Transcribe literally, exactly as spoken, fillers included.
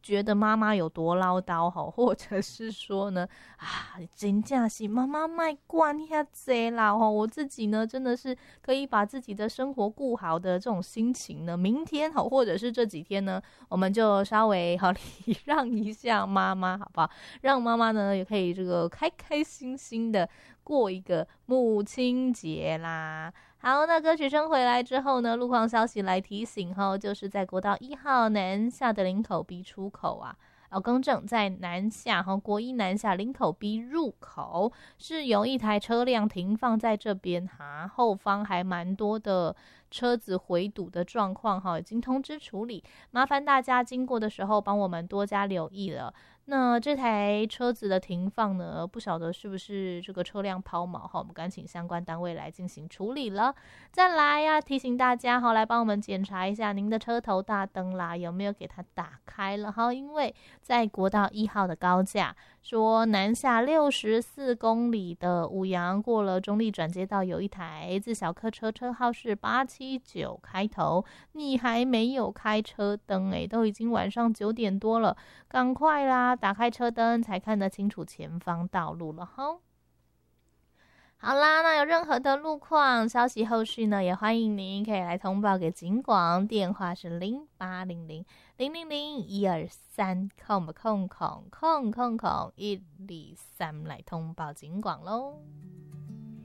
觉得妈妈有多唠叨吼，或者是说呢，啊，真的是妈妈卖管遐济啦吼，我自己呢真的是可以把自己的生活顾好的这种心情呢，明天吼，或者是这几天呢，我们就稍微好礼让一下妈妈，好不好？让妈妈呢也可以这个开开心心的过一个母亲节啦。好，那歌曲声回来之后呢，路况消息来提醒吼，就是在国道一号南下的林口 B 出口啊，哦，更正，在南下吼，国一南下林口 B 入口是有一台车辆停放在这边哈，后方还蛮多的车子回堵的状况哈，已经通知处理，麻烦大家经过的时候帮我们多加留意了。那这台车子的停放呢，不晓得是不是这个车辆抛锚哈，我们赶请相关单位来进行处理了。再来呀、啊，提醒大家哈，来帮我们检查一下您的车头大灯啦，有没有给它打开了哈？因为在国道一号的高架，说南下六十四公里的五杨过了中立转接道，有一台自小客车，车号是八七九开头，你还没有开车灯诶，都已经晚上九点多了，赶快啦！打开车灯才看得清楚前方道路了哈。好啦，那有任何的路况消息后续呢，也欢迎您可以来通报给警广，电话是零八零零零零零一二三空空空空空空一二三来通报警广喽。